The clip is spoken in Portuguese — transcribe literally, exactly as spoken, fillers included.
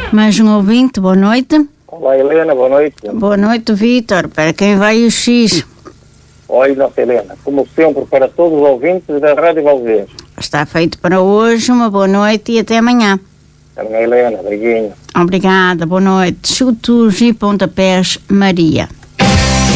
Mais um ouvinte, boa noite. Olá, Helena, boa noite. Boa noite, Vítor. Para quem vai o X? Oi, nossa Helena. Como sempre, para todos os ouvintes da Rádio Valdez. Está feito para hoje. Uma boa noite e até amanhã. Até amanhã, Helena. Beijinho. Obrigada, boa noite. Chutos e pontapés, Maria.